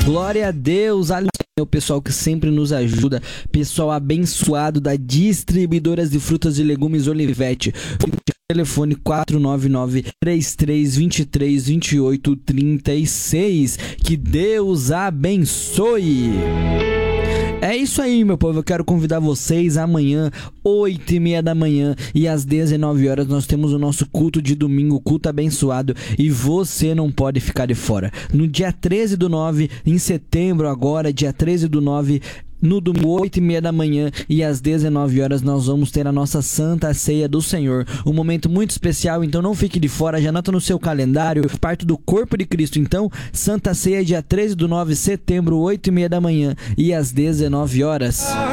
Glória a Deus, o pessoal que sempre nos ajuda, pessoal abençoado da Distribuidoras de Frutas e Legumes Olivete. Telefone 499-3323-2836. Que Deus abençoe. É isso aí, meu povo. Eu quero convidar vocês amanhã, 8h30 da manhã e às 19 horas nós temos o nosso culto de domingo, culto abençoado, e você não pode ficar de fora. No dia 13/9, em setembro agora, dia 13/9, no domingo, 8h30 da manhã e às 19 horas nós vamos ter a nossa Santa Ceia do Senhor. Um momento muito especial, então não fique de fora, já anota no seu calendário, parte do corpo de Cristo. Então, Santa Ceia, dia 13/9, setembro, 8h30 da manhã e às 19 horas.